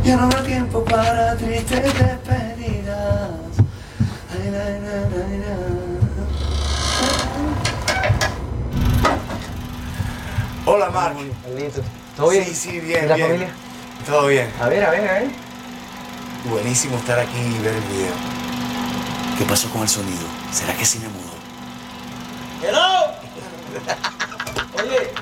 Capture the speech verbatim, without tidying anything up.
Ya no habrá tiempo para tristes despedidas. Ay, na, na, na, na. Hola, Marc. ¿Todo bien? Sí, sí, bien, ¿Y la bien. familia? Todo bien. A ver, a ver, a ver. Buenísimo estar aquí y ver el video. ¿Qué pasó con el sonido? ¿Será que cine mudo? ¡Hello! Oye,